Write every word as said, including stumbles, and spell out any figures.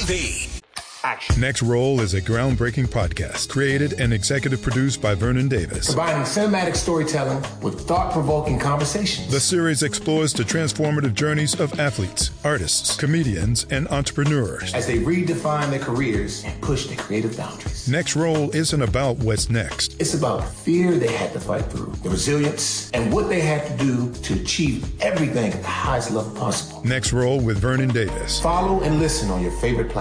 V. Action. Next Roll is a groundbreaking podcast created and executive produced by Vernon Davis. Combining cinematic storytelling with thought-provoking conversations. The series explores the transformative journeys of athletes, artists, comedians, and entrepreneurs as they redefine their careers and push their creative boundaries. Next Roll isn't about what's next. It's about the fear they had to fight through, the resilience, and what they had to do to achieve everything at the highest level possible. Next Roll with Vernon Davis. Follow and listen on your favorite platform.